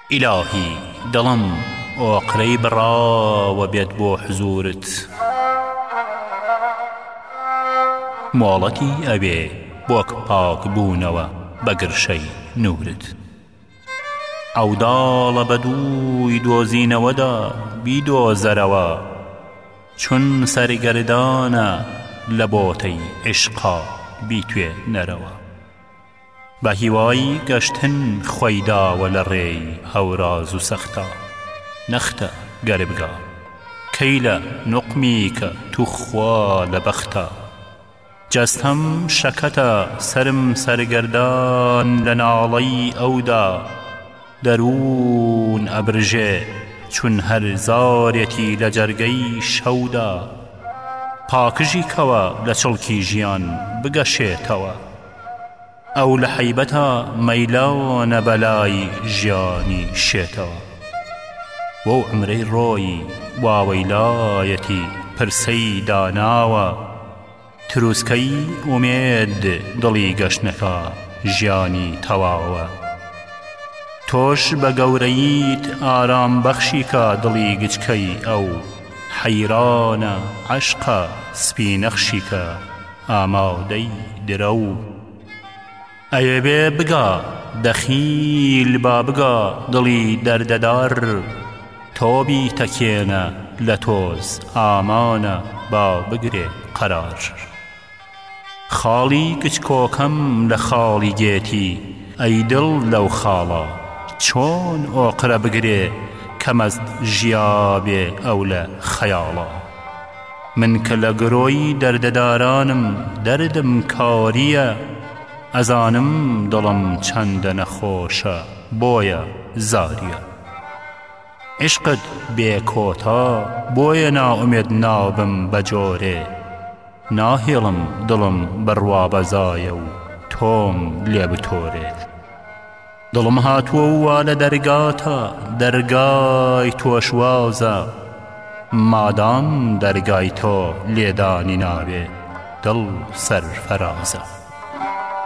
إلهي دڵم ئۆقرەی بڕاوە بێت بۆ حزورت، مۆڵەتی ئەوێ بۆک پاک بوونەوە بە گرشەی نورت. ئەو داڵە بەدووی دۆزینەوەدا بیدۆزەرەوە، چون سەرگەردانە لە بۆتەی عیشقا بیتوێ نەرەوە. بە هیوای گەشتن خۆی داوە لە ڕێی هەوراز و سەختا، نەختە گەربگا کەیلە نوقمی کە توخوا لە بەختە. جەستەم شەکەتە سرم سەرگەردان لە ناڵەی ئەودا، دەروون ئەبرژێ چون هەر زارێتی لە جەرگەی شەودا. پاکژی کەوە لە چڵکی ژیان بگەشێتەوە، ئەو لە حەیبەتە مەیلانە بەلای ژیانی شێتەوە. وەو عمرەی ڕۆی واوەیلایەتی پرسەی داناوە، تروسکەی ئومێد دڵی گەشتنەکە ژیانی تەواوە. تۆش بە گەورەییت ئارام بەخشی کە دڵی گچکەی ئەو، حەیرانە عەشقە سپی نەخشی کە ئامادەی درە و. ئەیەبێ بگا دەخیل با بگا دڵی دەردەدار، تۆبی تەکێنە لە تۆز ئامانە با بگرێ قەرار. خاڵی کچکۆکەم لە خاڵی گێتی، ئەی دڵ لەو خاڵە چۆن ئۆقرە بگرێ کەمەست ژیابێ ئەو لە خەیاڵە. من کە لە گرۆی دەردەدارانم دەردم کاریە، ئەزانم دڵم چەندە نەخۆشە بۆیە زاریە. عشقت بێکۆتا بۆیە ناومێد نابم بەجۆرێ، ناهێڵم دڵم بڕوا بەزایە و تۆم لێ بتۆرێ. دڵم هاتووە وا لە دەرگاتە دەرگای تۆش وازە، مادام دەرگای تۆ لێدانی ناوێ دڵ سەرفەرازە.